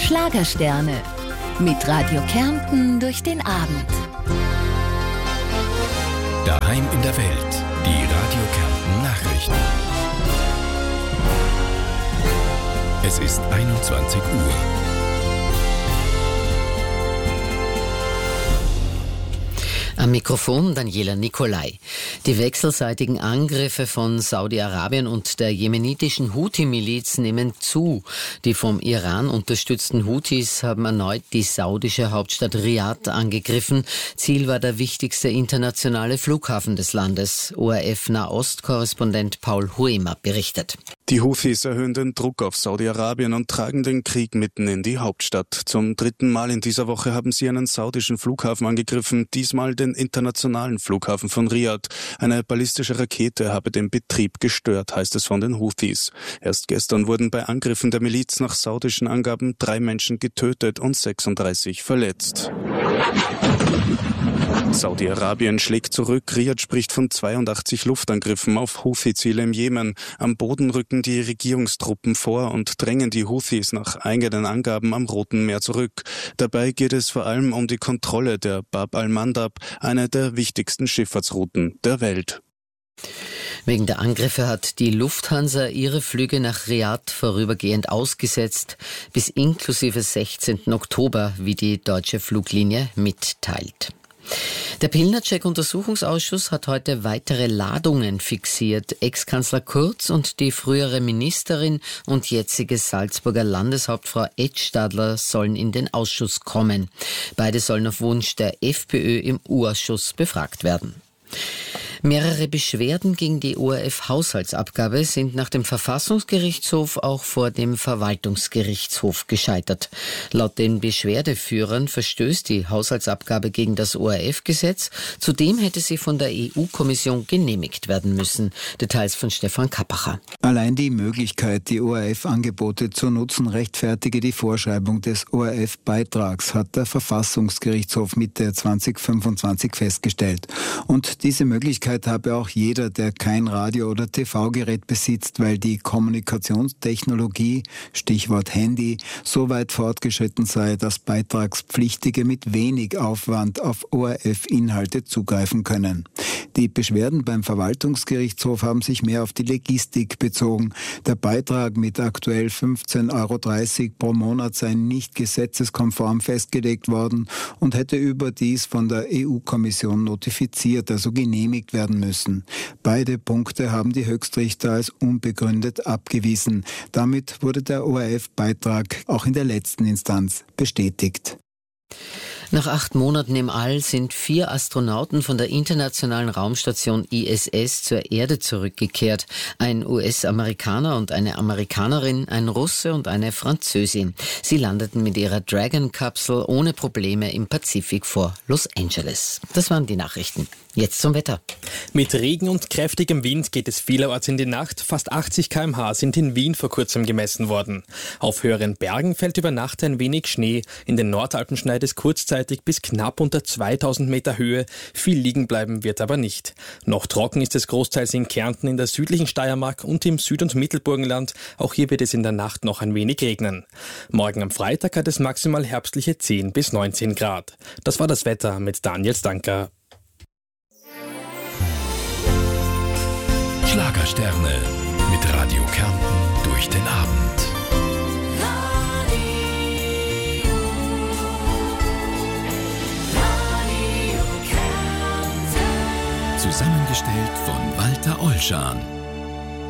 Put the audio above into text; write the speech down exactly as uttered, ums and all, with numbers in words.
Schlagersterne. Mit Radio Kärnten durch den Abend. Daheim in der Welt. Die Radio Kärnten Nachrichten. Es ist einundzwanzig Uhr. Am Mikrofon Daniela Nicolai. Die wechselseitigen Angriffe von Saudi-Arabien und der jemenitischen Houthi-Miliz nehmen zu. Die vom Iran unterstützten Houthis haben erneut die saudische Hauptstadt Riad angegriffen. Ziel war der wichtigste internationale Flughafen des Landes. O R F-Nahost-Korrespondent Paul Huemer berichtet. Die Houthis erhöhen den Druck auf Saudi-Arabien und tragen den Krieg mitten in die Hauptstadt. Zum dritten Mal in dieser Woche haben sie einen saudischen Flughafen angegriffen, diesmal den internationalen Flughafen von Riad. Eine ballistische Rakete habe den Betrieb gestört, heißt es von den Houthis. Erst gestern wurden bei Angriffen der Miliz nach saudischen Angaben drei Menschen getötet und sechsunddreißig verletzt. Saudi-Arabien schlägt zurück. Riad spricht von zweiundachtzig Luftangriffen auf Houthi-Ziele im Jemen. Am Boden rücken die Regierungstruppen vor und drängen die Houthis nach eigenen Angaben am Roten Meer zurück. Dabei geht es vor allem um die Kontrolle der Bab al-Mandab, einer der wichtigsten Schifffahrtsrouten der Welt. Wegen der Angriffe hat die Lufthansa ihre Flüge nach Riad vorübergehend ausgesetzt, bis inklusive sechzehnten Oktober, wie die deutsche Fluglinie mitteilt. Der Pilnacek-Untersuchungsausschuss hat heute weitere Ladungen fixiert. Ex-Kanzler Kurz und die frühere Ministerin und jetzige Salzburger Landeshauptfrau Edstadler sollen in den Ausschuss kommen. Beide sollen auf Wunsch der FPÖ im U-Ausschuss befragt werden. Mehrere Beschwerden gegen die O R F-Haushaltsabgabe sind nach dem Verfassungsgerichtshof auch vor dem Verwaltungsgerichtshof gescheitert. Laut den Beschwerdeführern verstößt die Haushaltsabgabe gegen das O R F-Gesetz. Zudem hätte sie von der E U-Kommission genehmigt werden müssen. Details von Stefan Kappacher. Allein die Möglichkeit, die O R F-Angebote zu nutzen, rechtfertige die Vorschreibung des O R F-Beitrags, hat der Verfassungsgerichtshof Mitte zweitausendfünfundzwanzig festgestellt. Und diese Möglichkeit habe auch jeder, der kein Radio- oder T V-Gerät besitzt, weil die Kommunikationstechnologie, Stichwort Handy, so weit fortgeschritten sei, dass Beitragspflichtige mit wenig Aufwand auf O R F-Inhalte zugreifen können. Die Beschwerden beim Verwaltungsgerichtshof haben sich mehr auf die Logistik bezogen. Der Beitrag mit aktuell fünfzehn Euro dreißig pro Monat sei nicht gesetzeskonform festgelegt worden und hätte überdies von der E U-Kommission notifiziert, also genehmigt werden müssen. Beide Punkte haben die Höchstrichter als unbegründet abgewiesen. Damit wurde der O R F-Beitrag auch in der letzten Instanz bestätigt. Nach acht Monaten im All sind vier Astronauten von der internationalen Raumstation I S S zur Erde zurückgekehrt. Ein U S-Amerikaner und eine Amerikanerin, ein Russe und eine Französin. Sie landeten mit ihrer Dragon-Kapsel ohne Probleme im Pazifik vor Los Angeles. Das waren die Nachrichten. Jetzt zum Wetter. Mit Regen und kräftigem Wind geht es vielerorts in die Nacht. Fast achtzig Kilometer pro Stunde sind in Wien vor kurzem gemessen worden. Auf höheren Bergen fällt über Nacht ein wenig Schnee. In den Nordalpen schneit es kurzzeitig bis knapp unter zweitausend Meter Höhe. Viel liegen bleiben wird aber nicht. Noch trocken ist es großteils in Kärnten, in der südlichen Steiermark und im Süd- und Mittelburgenland. Auch hier wird es in der Nacht noch ein wenig regnen. Morgen am Freitag hat es maximal herbstliche zehn bis neunzehn Grad. Das war das Wetter mit Daniel Stanker. Schlagersterne mit Radio Kärnten durch den Abend. Radio, Radio Kärnten. Zusammengestellt von Walter Olschan.